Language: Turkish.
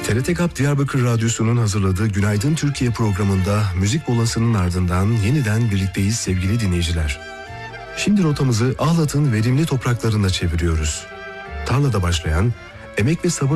TRT GAP Diyarbakır Radyosu'nun hazırladığı Günaydın Türkiye programında müzik molasının ardından yeniden birlikteyiz sevgili dinleyiciler. Şimdi rotamızı Ahlat'ın verimli topraklarına çeviriyoruz. Tarlada başlayan, emek ve sabır